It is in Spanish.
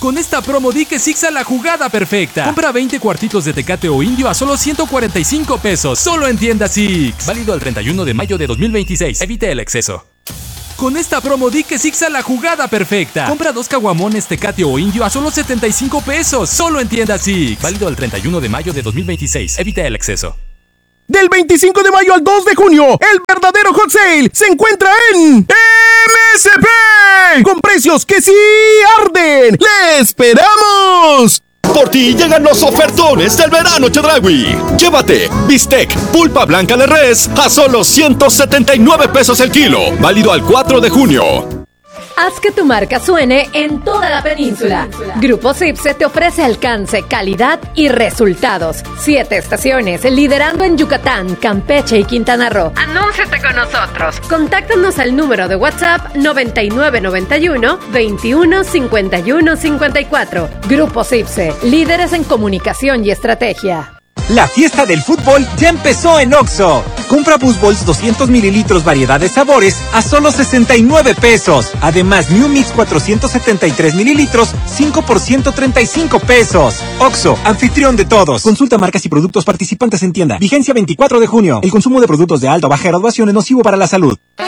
Con esta promo di que Sixa la jugada perfecta. Compra 20 cuartitos de Tecate o Indio a solo 145 pesos. Solo en tienda Six. Válido al 31 de mayo de 2026. Evite el exceso. Con esta promo di que Sixa la jugada perfecta. Compra 2 caguamones Tecate o Indio a solo 75 pesos. Solo en tienda Six. Válido al 31 de mayo de 2026. Evite el exceso. Del 25 de mayo al 2 de junio, el verdadero hot sale se encuentra en MSP. Con precios que sí arden. ¡Le esperamos! Por ti llegan los ofertones del verano Chedraui. Llévate bistec pulpa blanca de res a solo 179 pesos el kilo. Válido al 4 de junio. Haz que tu marca suene en toda la península. Grupo Cipse te ofrece alcance, calidad y resultados. 7 estaciones, liderando en Yucatán, Campeche y Quintana Roo. Anúnciate con nosotros. Contáctanos al número de WhatsApp 9991 21 51 54. Grupo Cipse, líderes en comunicación y estrategia. La fiesta del fútbol ya empezó en Oxxo. Compra Buzz 200 mililitros variedad de sabores a solo 69 pesos. Además, New Mix 473 mililitros, 5 por 135 pesos. Oxxo, anfitrión de todos. Consulta marcas y productos participantes en tienda. Vigencia 24 de junio. El consumo de productos de alta o baja graduación es nocivo para la salud.